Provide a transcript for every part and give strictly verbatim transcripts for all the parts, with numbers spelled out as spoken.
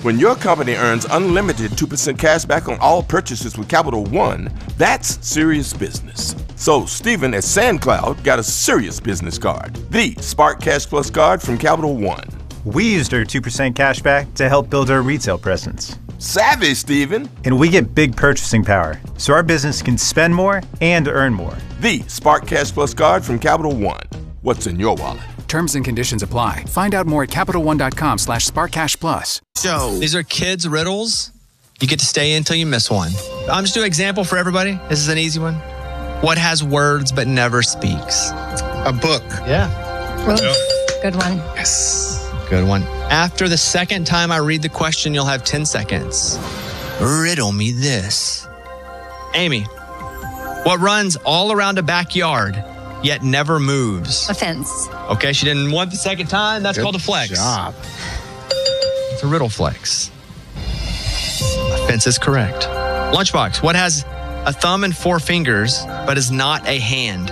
When your company earns unlimited two percent cash back on all purchases with Capital One, that's serious business. So Stephen at SandCloud got a serious business card, the Spark Cash Plus card from Capital One. We used our two percent cash back to help build our retail presence. Savvy, Stephen. And we get big purchasing power, so our business can spend more and earn more. The Spark Cash Plus card from Capital One. What's in your wallet? Terms and conditions apply. Find out more at CapitalOne.com slash SparkCashPlus. So these are kids' riddles. You get to stay in until you miss one. I'm just doing an example for everybody. This is an easy one. What has words but never speaks? A book. Yeah. Oof, good one. Yes. Good one. After the second time I read the question, you'll have ten seconds. Riddle me this. Amy, what runs all around a backyard yet never moves? A fence. Okay, she didn't want the second time. That's Good called a flex. job. It's a riddle flex. A fence is correct. Lunchbox, what has a thumb and four fingers but is not a hand?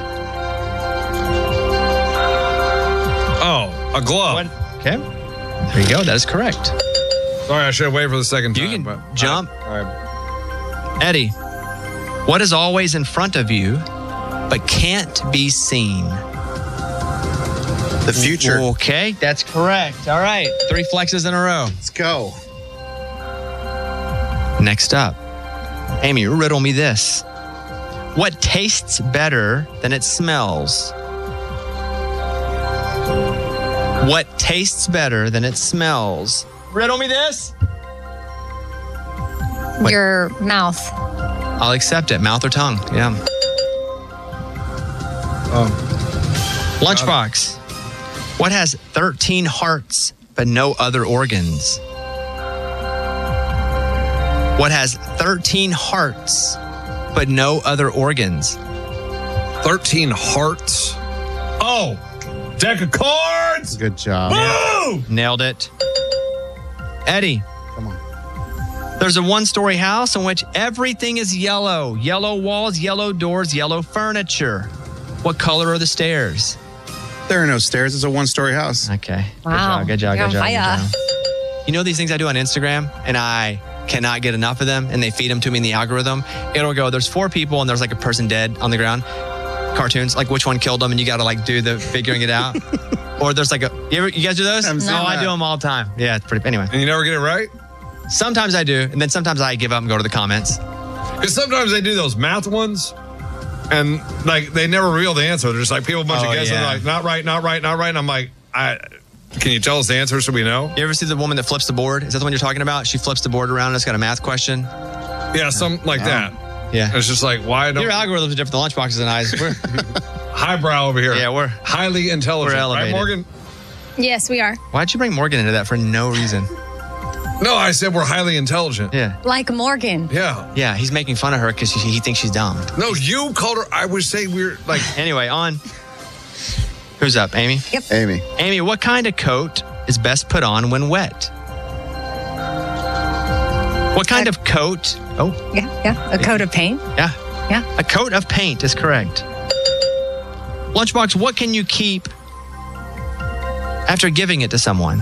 Oh, a glove. What? Okay, there you go. That is correct. Sorry, I should have waited for the second time. You can but jump. All right. Eddie, what is always in front of you but can't be seen? The future. Okay, that's correct. All right, three flexes in a row. Let's go. Next up, Amy, riddle me this. What tastes better than it smells? What tastes better than it smells? Riddle me this. What? Your mouth. I'll accept it. Mouth or tongue. Yeah. Um, Lunchbox. What has thirteen hearts but no other organs? What has thirteen hearts but no other organs? thirteen hearts. Oh, deck of cards. Good job. Woo! Nailed it. Eddie. Come on. There's a one-story house in which everything is yellow. Yellow walls, yellow doors, yellow furniture. What color are the stairs? There are no stairs. It's a one-story house. Okay. Wow. Good job, good You're job, on good job, fire. good job. You know these things I do on Instagram, and I cannot get enough of them, and they feed them to me in the algorithm? It'll go, there's four people, and there's like a person dead on the ground. Cartoons, like which one killed them, and you got to like do the figuring it out. Or there's like a, you, ever, you guys do those? I'm No, seeing I that. do them all the time. Yeah, it's pretty, anyway. And you never get it right? Sometimes I do, and then sometimes I give up and go to the comments. Because sometimes they do those math ones, and like they never reveal the answer. They're just like people a bunch Oh, of guesses, yeah. like not right, not right, not right. And I'm like, I can you tell us the answer so we know? You ever see the woman that flips the board? Is that the one you're talking about? She flips the board around and it's got a math question. Yeah, something like that. Yeah. It's just like why don't Your algorithms are different than Lunchboxes and I's. We're, highbrow over here? yeah, we're. highly intelligent. We're right, elevated. Morgan? Yes, we are. Why'd you bring Morgan into that for no reason? No, I said we're highly intelligent. Yeah. Like Morgan. Yeah. Yeah, he's making fun of her because he thinks she's dumb. No, you called her. I would say we're like. Anyway, on. Who's up, Amy? Amy. Amy, what kind of coat is best put on when wet? What kind of coat? Oh, Yeah, yeah. A coat of paint. yeah. Yeah. A coat of paint is correct. Lunchbox, what can you keep after giving it to someone?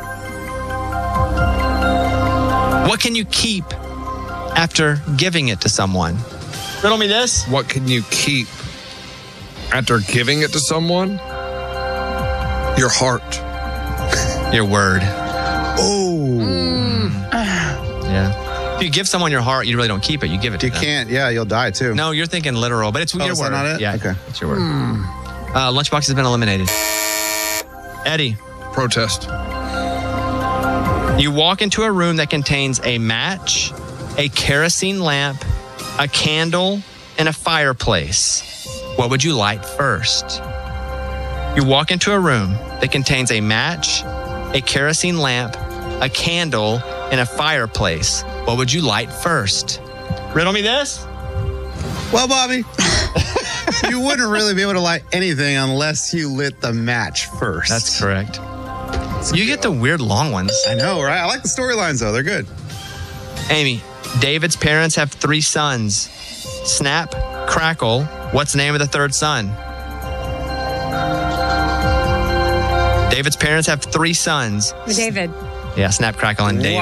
What can you keep after giving it to someone? Riddle me this. What can you keep after giving it to someone? Your heart. Your word. Oh. Yeah. If you give someone your heart, you really don't keep it. You give it to You them. can't. Yeah, you'll die too. No, you're thinking literal, but it's Oh, your is that word. not it? Yeah, Okay. it's your word. Uh, Lunchbox has been eliminated. Eddie, Protest. you walk into a room that contains a match, a kerosene lamp, a candle, and a fireplace. What would you light first? You walk into a room that contains a match, a kerosene lamp, a candle, and a fireplace. What would you light first? Riddle me this. Well, Bobby, you wouldn't really be able to light anything unless you lit the match first. That's correct. You get the weird long ones. I know, right? I like the storylines though. They're good. Amy, David's parents have three sons. Snap, Crackle. What's the name of the third son? David's parents have three sons. David. Yeah, Snap, Crackle, and David.